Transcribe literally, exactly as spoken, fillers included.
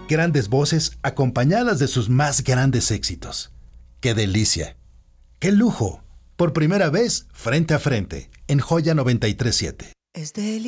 grandes voces acompañadas de sus más grandes éxitos. ¡Qué delicia! ¡Qué lujo! Por primera vez, frente a frente, en Joya noventa y tres punto siete. Es delicioso.